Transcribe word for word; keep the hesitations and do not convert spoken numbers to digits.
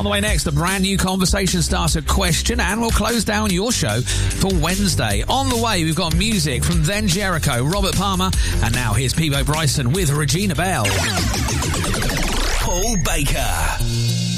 On the way next, the brand new Conversation Starter question, and we'll close down your show for Wednesday. On the way, we've got music from Then Jericho, Robert Palmer, and now here's Peebo Bryson with Regina Bell. Paul Baker.